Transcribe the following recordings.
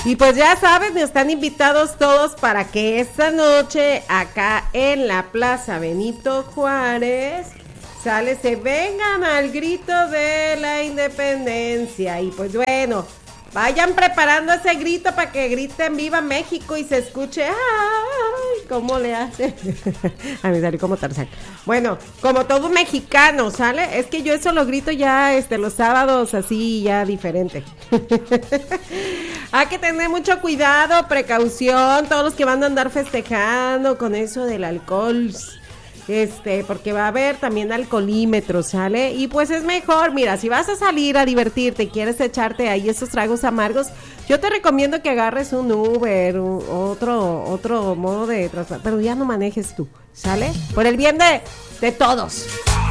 Y pues ya saben, están invitados todos para que esta noche acá en la Plaza Benito Juárez se vengan al grito de la independencia. Y pues bueno, vayan preparando ese grito para que griten Viva México y se escuche. ¡Ay! ¿Cómo le hace? A mí salió como Tarzán. Bueno, como todo mexicano, ¿sale? Es que yo eso lo grito ya los sábados así, ya diferente. Hay que tener mucho cuidado, precaución, todos los que van a andar festejando con eso del alcohol. Porque va a haber también alcoholímetro, ¿sale? Y pues es mejor, mira, si vas a salir a divertirte y quieres echarte ahí esos tragos amargos, yo te recomiendo que agarres un Uber, otro modo de transporte, pero ya no manejes tú, ¿sale? Por el bien de todos.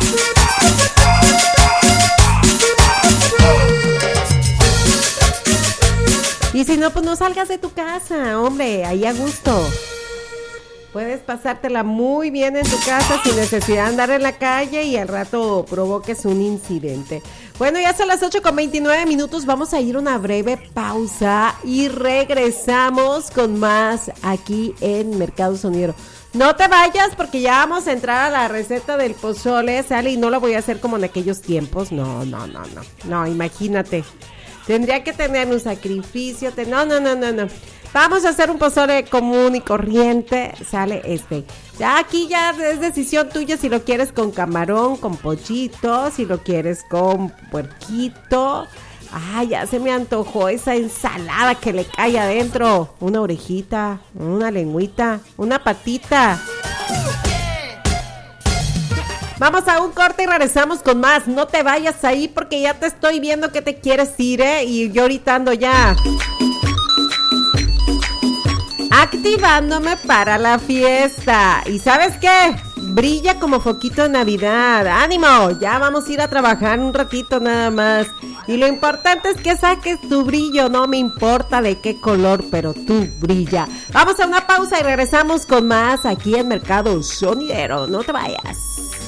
Y si no, pues no salgas de tu casa, hombre, ahí a gusto. Puedes pasártela muy bien en tu casa sin necesidad de andar en la calle y al rato provoques un incidente. Bueno, ya son las 8:29, vamos a ir a una breve pausa y regresamos con más aquí en Mercado Sonidero. No te vayas porque ya vamos a entrar a la receta del pozole, ¿sale? Y no lo voy a hacer como en aquellos tiempos, no, imagínate. Tendría que tener un sacrificio, no. Vamos a hacer un pozole común y corriente, ¿sale? Ya aquí ya es decisión tuya si lo quieres con camarón, con pochito, si lo quieres con puerquito. Ay, ya se me antojó esa ensalada que le cae adentro. Una orejita, una lengüita, una patita. Vamos a un corte y regresamos con más. No te vayas ahí porque ya te estoy viendo que te quieres ir, y yo ahorita ando ya activándome para la fiesta. ¿Y sabes qué? Brilla como foquito de Navidad. ¡Ánimo! Ya vamos a ir a trabajar un ratito nada más. Y lo importante es que saques tu brillo. No me importa de qué color, pero tú brilla. Vamos a una pausa y regresamos con más aquí en Mercado Sonidero. No te vayas.